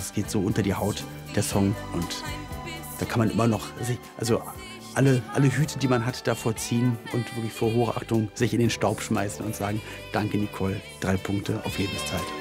das geht so unter die Haut, der Song. Und da kann man immer noch alle Hüte, die man hat, davor ziehen und wirklich vor Hochachtung sich in den Staub schmeißen und sagen, danke Nicole, 3 Punkte auf Lebenszeit.